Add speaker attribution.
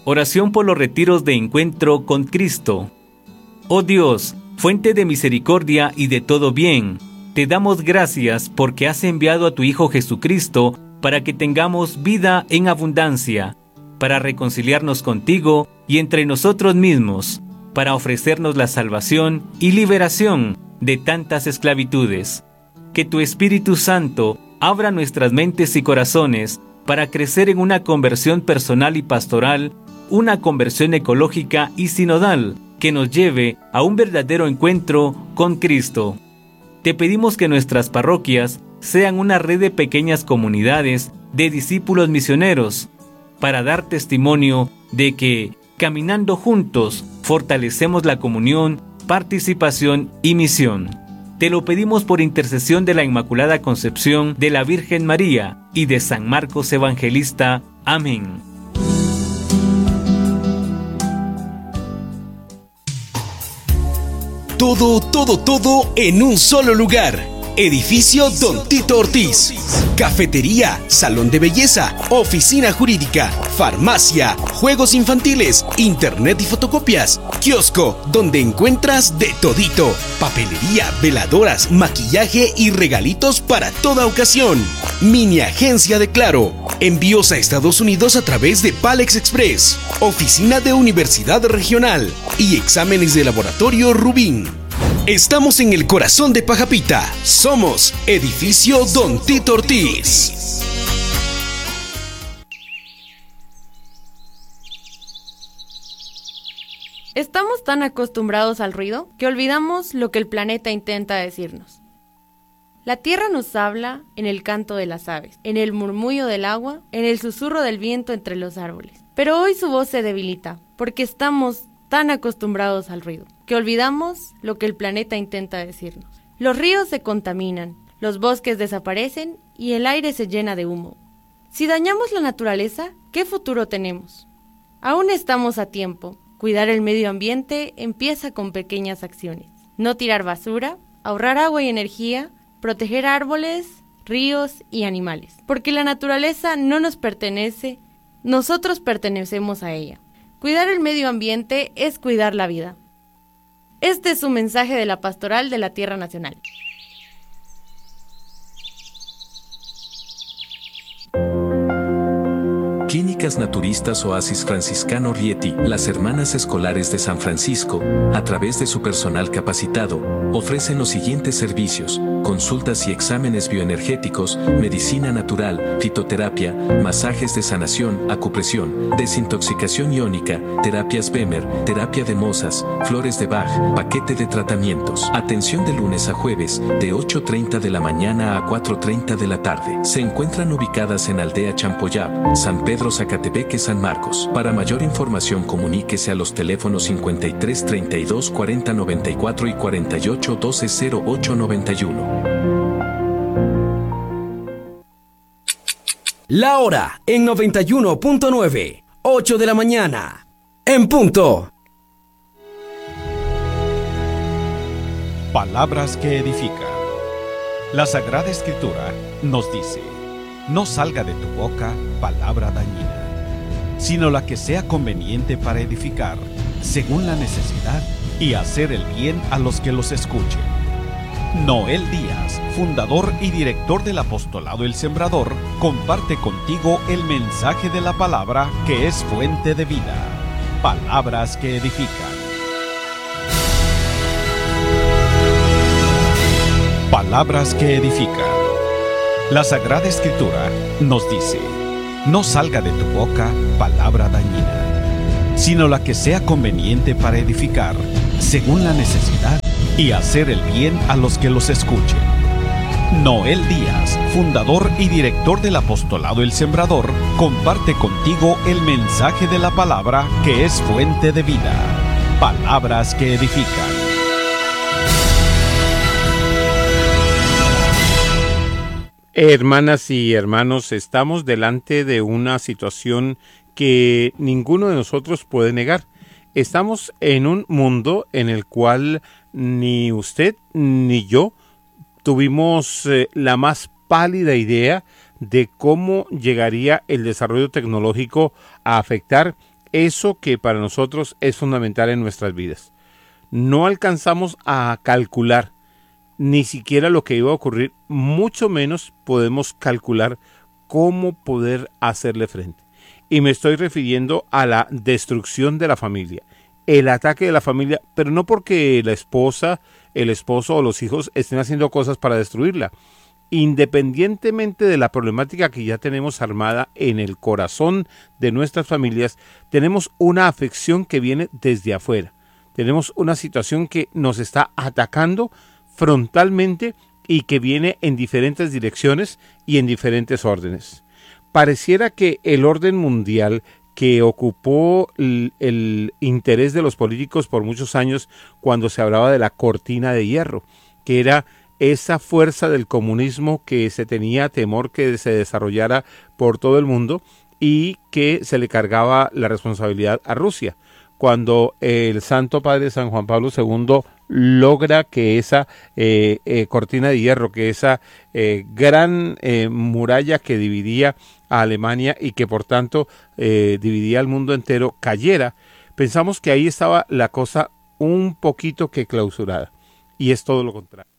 Speaker 1: Oración por los retiros de encuentro con Cristo. Oh Dios, fuente de misericordia y de todo bien, te damos gracias porque has enviado a tu Hijo Jesucristo para que tengamos vida en abundancia, para reconciliarnos contigo y entre nosotros mismos, para ofrecernos la salvación y liberación de tantas esclavitudes. Que tu Espíritu Santo abra nuestras mentes y corazones para crecer en una conversión personal y pastoral, una conversión ecológica y sinodal que nos lleve a un verdadero encuentro con Cristo. Te pedimos que nuestras parroquias sean una red de pequeñas comunidades de discípulos misioneros, para dar testimonio de que, caminando juntos, fortalecemos la comunión, participación y misión. Te lo pedimos por intercesión de la Inmaculada Concepción de la Virgen María y de San Marcos Evangelista. Amén.
Speaker 2: Todo en un solo lugar. Edificio Don Tito Ortiz. Cafetería, salón de belleza, oficina jurídica, farmacia, juegos infantiles, internet y fotocopias, kiosco, donde encuentras de todito, papelería, veladoras, maquillaje y regalitos para toda ocasión. Mini agencia de Claro. Envíos a Estados Unidos a través de Palex Express. Oficina de Universidad Regional y exámenes de laboratorio Rubín. Estamos en el corazón de Pajapita. Somos Edificio Don Tito Ortiz.
Speaker 3: Estamos tan acostumbrados al ruido que olvidamos lo que el planeta intenta decirnos. La tierra nos habla en el canto de las aves, en el murmullo del agua, en el susurro del viento entre los árboles. Pero hoy su voz se debilita, porque estamos tan acostumbrados al ruido, que olvidamos lo que el planeta intenta decirnos. Los ríos se contaminan, los bosques desaparecen y el aire se llena de humo. Si dañamos la naturaleza, ¿qué futuro tenemos? Aún estamos a tiempo. Cuidar el medio ambiente empieza con pequeñas acciones. No tirar basura, ahorrar agua y energía, proteger árboles, ríos y animales. Porque la naturaleza no nos pertenece, nosotros pertenecemos a ella. Cuidar el medio ambiente es cuidar la vida. Este es un mensaje de la Pastoral de la Tierra Nacional.
Speaker 4: Clínicas Naturistas Oasis Franciscano Rieti, las hermanas escolares de San Francisco, a través de su personal capacitado, ofrecen los siguientes servicios: consultas y exámenes bioenergéticos, medicina natural, fitoterapia, masajes de sanación, acupresión, desintoxicación iónica, terapias Bemer, terapia de mozas, flores de Bach, paquete de tratamientos. Atención de lunes a jueves, de 8:30 de la mañana a 4:30 de la tarde. Se encuentran ubicadas en Aldea Champoyab, San Pedro Zacatepeque, San Marcos. Para mayor información comuníquese a los teléfonos 53 32 40 94 y 48 12 08 91.
Speaker 2: La hora en 91.9, 8 de la mañana, en punto.
Speaker 5: Palabras que edifican. La Sagrada Escritura nos dice: no salga de tu boca palabra dañina, sino la que sea conveniente para edificar, según la necesidad, y hacer el bien a los que los escuchen. Noel Díaz, fundador y director del Apostolado El Sembrador, comparte contigo el mensaje de la palabra que es fuente de vida. Palabras que edifican. Palabras que edifican. La Sagrada Escritura nos dice: no salga de tu boca palabra dañina, sino la que sea conveniente para edificar, según la necesidad, y hacer el bien a los que los escuchen. Noel Díaz, fundador y director del Apostolado El Sembrador, comparte contigo el mensaje de la palabra que es fuente de vida. Palabras que edifican.
Speaker 6: Hermanas y hermanos, estamos delante de una situación que ninguno de nosotros puede negar. Estamos en un mundo en el cual ni usted ni yo tuvimos la más pálida idea de cómo llegaría el desarrollo tecnológico a afectar eso que para nosotros es fundamental en nuestras vidas. No alcanzamos a calcular ni siquiera lo que iba a ocurrir, mucho menos podemos calcular cómo poder hacerle frente. Y me estoy refiriendo a la destrucción de la familia, el ataque de la familia, pero no porque la esposa, el esposo o los hijos estén haciendo cosas para destruirla. Independientemente de la problemática que ya tenemos armada en el corazón de nuestras familias, tenemos una afección que viene desde afuera. Tenemos una situación que nos está atacando frontalmente y que viene en diferentes direcciones y en diferentes órdenes. Pareciera que el orden mundial que ocupó el interés de los políticos por muchos años cuando se hablaba de la cortina de hierro, que era esa fuerza del comunismo que se tenía temor que se desarrollara por todo el mundo y que se le cargaba la responsabilidad a Rusia. Cuando el Santo Padre San Juan Pablo II logra que esa cortina de hierro, que esa gran muralla que dividía a Alemania y que por tanto dividía al mundo entero, cayera, pensamos que ahí estaba la cosa un poquito que clausurada. Y es todo lo contrario.